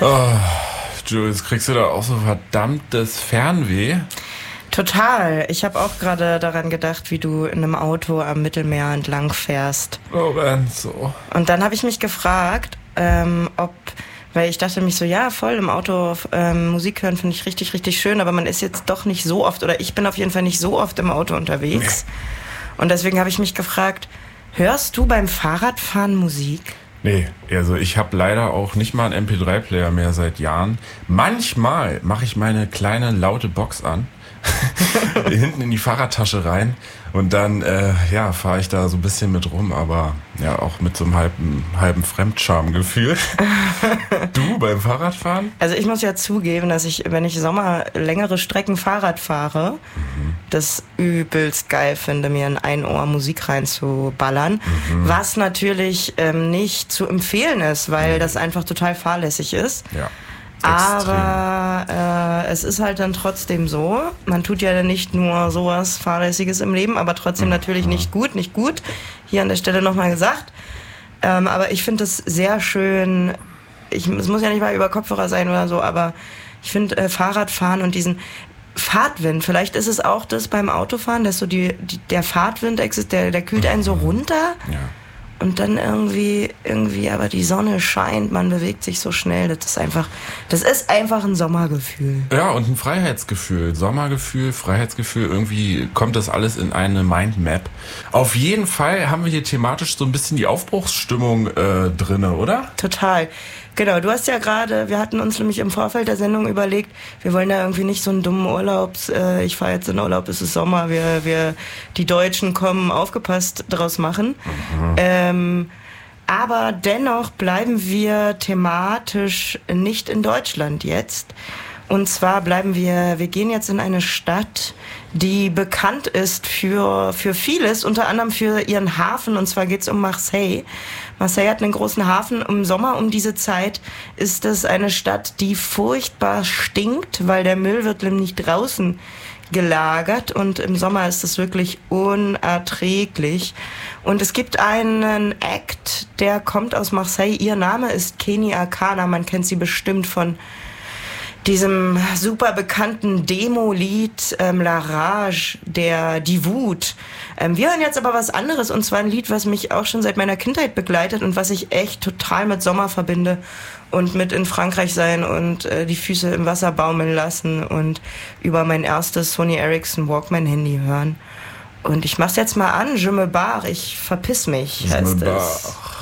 Oh, Jules, kriegst du da auch so verdammtes Fernweh? Total. Ich habe auch gerade daran gedacht, wie du in einem Auto am Mittelmeer entlang fährst. Oh, so. Und dann habe ich mich gefragt, weil ich dachte mich so, ja, voll im Auto Musik hören finde ich richtig, richtig schön, aber man ist jetzt doch nicht so oft, oder ich bin auf jeden Fall nicht so oft im Auto unterwegs. Nee. Und deswegen habe ich mich gefragt, hörst du beim Fahrradfahren Musik? Nee, also ich habe leider auch nicht mal einen MP3-Player mehr seit Jahren. Manchmal mache ich meine kleine laute Box an, hinten in die Fahrradtasche rein und dann fahre ich da so ein bisschen mit rum, aber ja auch mit so einem halben Fremdschamgefühl. Du beim Fahrradfahren? Also ich muss ja zugeben, dass ich, wenn ich Sommer längere Strecken Fahrrad fahre, das übelst geil finde, mir in ein Ohr Musik reinzuballern, was natürlich nicht zu empfehlen ist, weil das einfach total fahrlässig ist. Ja. Aber es ist halt dann trotzdem so, man tut ja nicht nur sowas Fahrlässiges im Leben, aber trotzdem natürlich nicht gut. Hier an der Stelle nochmal gesagt. Aber ich finde es sehr schön, es muss ja nicht mal über Kopfhörer sein oder so, aber ich finde Fahrradfahren und diesen Fahrtwind, vielleicht ist es auch das beim Autofahren, dass so der Fahrtwind existiert, der kühlt einen so runter. Ja. Und dann irgendwie, aber die Sonne scheint, man bewegt sich so schnell. Das ist einfach ein Sommergefühl. Ja, und ein Freiheitsgefühl. Sommergefühl, Freiheitsgefühl, irgendwie kommt das alles in eine Mindmap. Auf jeden Fall haben wir hier thematisch so ein bisschen die Aufbruchsstimmung drinne, oder? Total. Genau, du hast ja gerade, wir hatten uns nämlich im Vorfeld der Sendung überlegt, wir wollen ja irgendwie nicht so einen dummen ich fahre jetzt in Urlaub, es ist Sommer, die Deutschen kommen, aufgepasst draus machen. Aber dennoch bleiben wir thematisch nicht in Deutschland jetzt. Und zwar wir gehen jetzt in eine Stadt, die bekannt ist für vieles, unter anderem für ihren Hafen, und zwar geht's um Marseille. Marseille hat einen großen Hafen. Im Sommer um diese Zeit ist es eine Stadt, die furchtbar stinkt, weil der Müll wird nämlich draußen gelagert und im Sommer ist es wirklich unerträglich. Und es gibt einen Act, der kommt aus Marseille. Ihr Name ist Kenny Arcana, man kennt sie bestimmt von diesem super bekannten Demo-Lied La Rage, die Wut. Wir hören jetzt aber was anderes, und zwar ein Lied, was mich auch schon seit meiner Kindheit begleitet und was ich echt total mit Sommer verbinde und mit in Frankreich sein und die Füße im Wasser baumeln lassen und über mein erstes Sony Ericsson Walkman-Handy hören. Und ich mach's jetzt mal an, Je me barre, ich verpiss mich, heißt es.